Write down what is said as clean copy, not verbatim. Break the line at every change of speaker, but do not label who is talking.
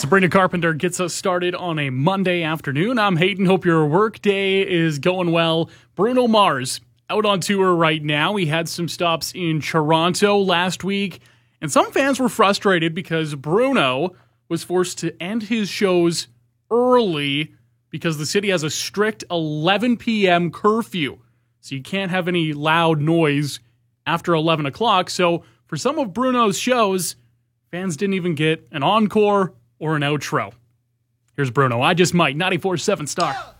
Sabrina Carpenter gets us started on a Monday afternoon. I'm Hayden. Hope your work day is going well. Bruno Mars out on tour right now. He had some stops in Toronto last week, and some fans were frustrated because Bruno was forced to end his shows early because the city has a strict 11 p.m. curfew. So you can't have any loud noise after 11 o'clock. So for some of Bruno's shows, fans didn't even get an encore or an outro. Here's Bruno. I Just Might, 94.7 Star.